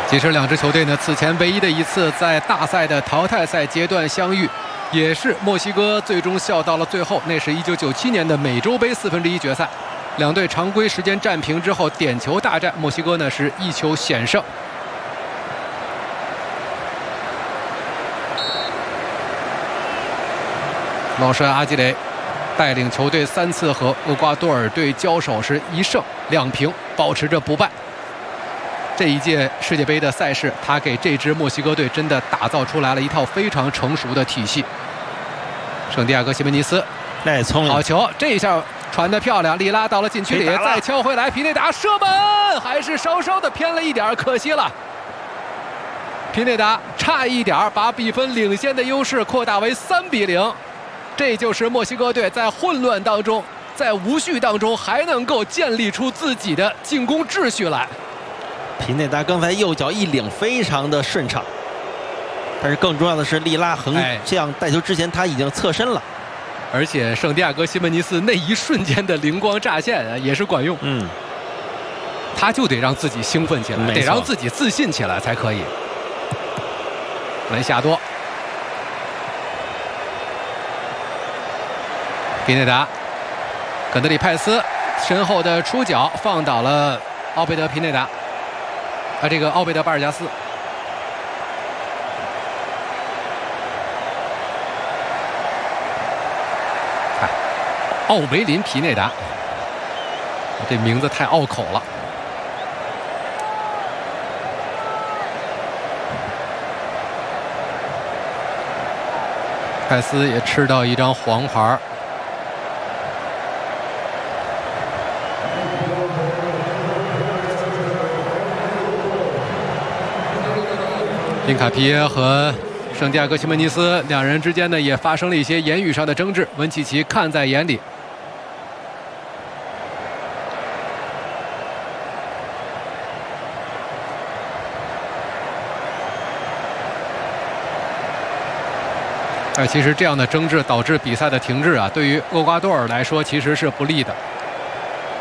其实两支球队呢，此前唯一的一次在大赛的淘汰赛阶段相遇，也是墨西哥最终笑到了最后。那是1997年的美洲杯1/4决赛，两队常规时间战平之后点球大战，墨西哥呢是1球险胜。老帅阿基雷带领球队3次和厄瓜多尔队交手是1胜2平，保持着不败。这一届世界杯的赛事，他给这支墨西哥队真的打造出来了一套非常成熟的体系。圣地亚哥·西门尼斯， 那聪明， 好球！这一下传得漂亮，里拉到了禁区里，再敲回来，皮内达射门，还是稍稍的偏了一点，可惜了。皮内达差一点把比分领先的优势扩大为3-0。这就是墨西哥队在混乱当中，在无序当中，还能够建立出自己的进攻秩序来。 皮内达刚才右脚一领非常的顺畅，但是更重要的是利拉横向带球之前他已经侧身了， 而且圣地亚哥·西门尼斯那一瞬间的灵光乍现也是管用。他就得让自己兴奋起来，得让自己自信起来才可以。门夏多，皮内达，葛德里派斯身后的出脚放倒了奥贝德·皮内达。这个奥贝德·巴尔加斯，奥维林·皮内达，这名字太拗口了。泰斯也吃到一张黄牌。林卡皮耶和圣地亚哥·西门尼斯两人之间呢，也发生了一些言语上的争执，文契奇看在眼里。其实这样的争执导致比赛的停滞啊，对于厄瓜多尔来说其实是不利的。